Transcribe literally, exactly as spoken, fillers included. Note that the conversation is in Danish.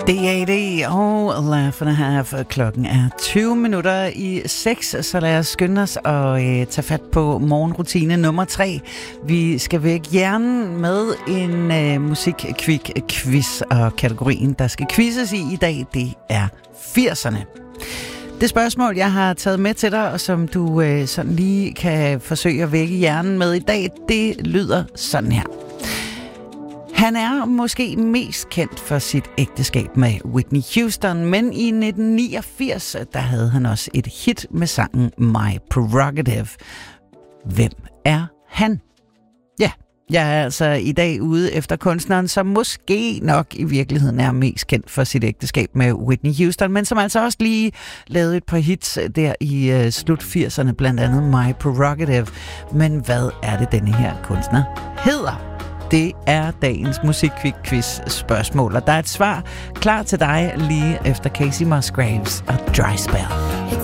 D A D og Laugh and a Half. Klokken er tyve minutter i seks, så lad os skynde os og øh, tage fat på morgenrutine nummer tre. Vi skal vække hjernen med en øh, musik-kvik-quiz, og kategorien, der skal quizzes i i dag, det er firserne. Det spørgsmål, jeg har taget med til dig, og som du øh, sådan lige kan forsøge at vække hjernen med i dag, det lyder sådan her. Han er måske mest kendt for sit ægteskab med Whitney Houston, men i nitten niogfirs, der havde han også et hit med sangen My Prerogative. Hvem er han? Ja, jeg er altså i dag ude efter kunstneren, som måske nok i virkeligheden er mest kendt for sit ægteskab med Whitney Houston, men som altså også lige lavede et par hits der i uh, slut firserne, blandt andet My Prerogative. Men hvad er det, denne her kunstner hedder? Det er dagens musikquiz spørgsmål, og der er et svar klar til dig lige efter Casey Musgraves og Dry Spell.